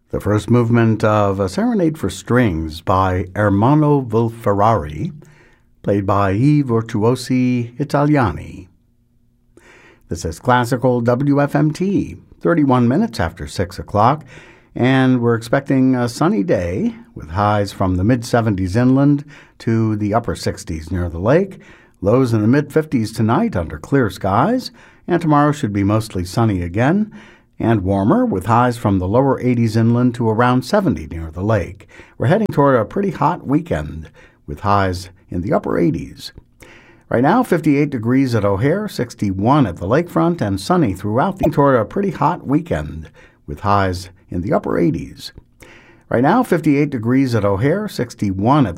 The first movement of a Serenade for Strings by Ermanno Wolf-Ferrari, played by I Virtuosi Italiani. This is Classical WFMT, 31 minutes after 6 o'clock, and we're expecting a sunny day with highs from the mid-70s inland to the upper 60s near the lake, lows in the mid-50s tonight under clear skies, and tomorrow should be mostly sunny again, and warmer with highs from the lower 80s inland to around 70 near the lake. We're heading toward a pretty hot weekend with highs in the upper 80s. Right now, 58 degrees at O'Hare, 61 at the lakefront, and sunny throughout toward a pretty hot weekend with highs in the upper 80s. Right now, 58 degrees at O'Hare, 61 at